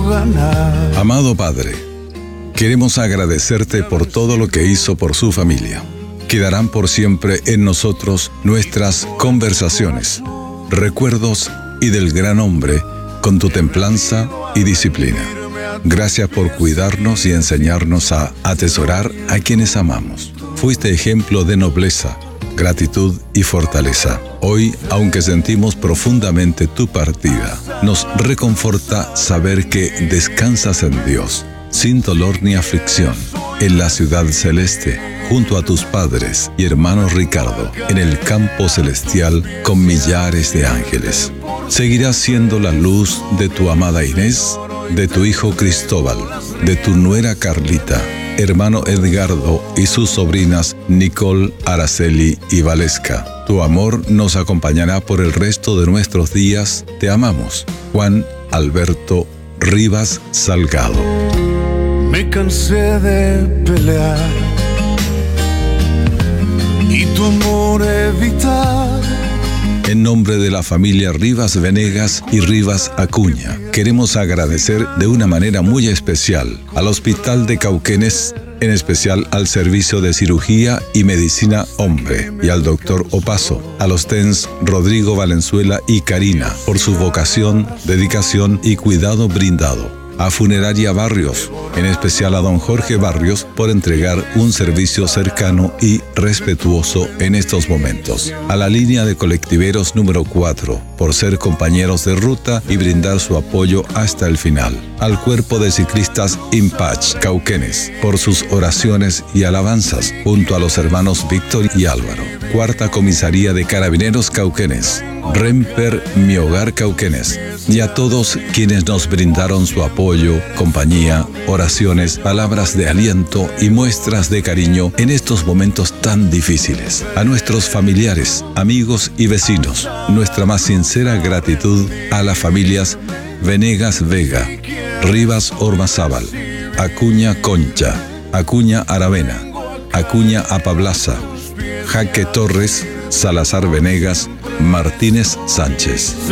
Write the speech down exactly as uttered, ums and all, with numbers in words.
ganar. Amado Padre, queremos agradecerte por todo lo que hizo por su familia. Quedarán por siempre en nosotros nuestras conversaciones, recuerdos y del gran hombre con tu templanza y disciplina. Gracias por cuidarnos y enseñarnos a atesorar a quienes amamos. Fuiste ejemplo de nobleza, gratitud y fortaleza. Hoy, aunque sentimos profundamente tu partida, nos reconforta saber que descansas en Dios, sin dolor ni aflicción, en la ciudad celeste, junto a tus padres y hermanos Ricardo, en el campo celestial con millares de ángeles. Seguirás siendo la luz de tu amada Inés, de tu hijo Cristóbal, de tu nuera Carlita, hermano Edgardo y sus sobrinas Nicole, Araceli y Valesca. Tu amor nos acompañará por el resto de nuestros días. Te amamos. Juan Alberto Rivas Salgado. Me cansé de pelear y tu amor evitar. En nombre de la familia Rivas Venegas y Rivas Acuña, queremos agradecer de una manera muy especial al Hospital de Cauquenes, en especial al Servicio de Cirugía y Medicina Hombre y al doctor Opaso, a los T E N S Rodrigo Valenzuela y Karina por su vocación, dedicación y cuidado brindado. A Funeraria Barrios, en especial a don Jorge Barrios, por entregar un servicio cercano y respetuoso en estos momentos. A la línea de colectiveros número cuatro, por ser compañeros de ruta y brindar su apoyo hasta el final. Al cuerpo de ciclistas Impach Cauquenes, por sus oraciones y alabanzas, junto a los hermanos Víctor y Álvaro. Cuarta Comisaría de Carabineros Cauquenes, Remper Mi Hogar Cauquenes, y a todos quienes nos brindaron su apoyo, compañía, oraciones, palabras de aliento y muestras de cariño en estos momentos tan difíciles. A nuestros familiares, amigos y vecinos, nuestra más sincera gratitud a las familias Venegas Vega, Rivas Ormazábal, Acuña Concha, Acuña Aravena, Acuña Apablaza, Jaque Torres, Salazar Venegas, Martínez Sánchez.